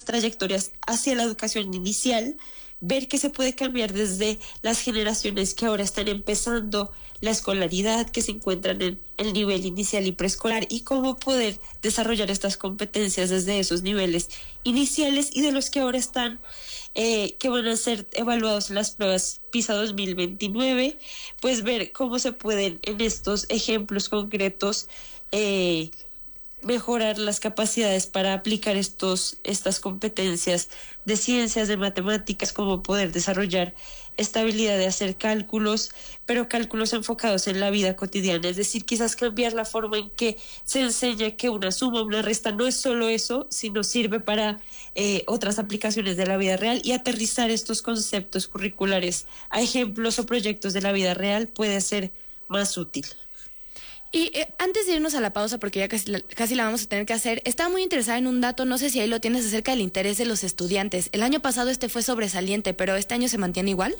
trayectorias hacia la educación inicial, ver que se puede cambiar desde las generaciones que ahora están empezando la escolaridad, que se encuentran en el nivel inicial y preescolar, y cómo poder desarrollar estas competencias desde esos niveles iniciales y de los que ahora están, que van a ser evaluados en las pruebas PISA 2029, pues ver cómo se pueden en estos ejemplos concretos mejorar las capacidades para aplicar estas competencias de ciencias, de matemáticas, como poder desarrollar esta habilidad de hacer cálculos, pero cálculos enfocados en la vida cotidiana, es decir, quizás cambiar la forma en que se enseña que una suma, una resta no es solo eso, sino sirve para otras aplicaciones de la vida real, y aterrizar estos conceptos curriculares a ejemplos o proyectos de la vida real puede ser más útil. Y antes de irnos a la pausa, porque ya casi la vamos a tener que hacer, estaba muy interesada en un dato, no sé si ahí lo tienes, acerca del interés de los estudiantes. El año pasado fue sobresaliente, pero ¿este año se mantiene igual?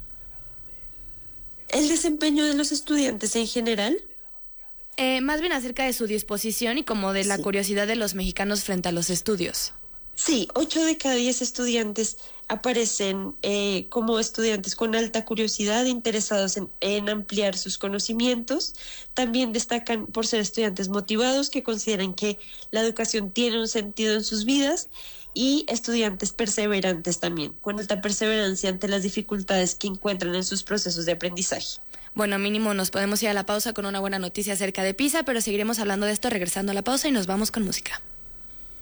¿El desempeño de los estudiantes en general? Más bien acerca de su disposición y como de la Sí. curiosidad de los mexicanos frente a los estudios. Sí, 8 de cada 10 estudiantes aparecen como estudiantes con alta curiosidad, interesados en ampliar sus conocimientos. También destacan por ser estudiantes motivados, que consideran que la educación tiene un sentido en sus vidas, y estudiantes perseverantes también, con alta perseverancia ante las dificultades que encuentran en sus procesos de aprendizaje. Bueno, mínimo nos podemos ir a la pausa con una buena noticia acerca de PISA, pero seguiremos hablando de esto regresando a la pausa y nos vamos con música.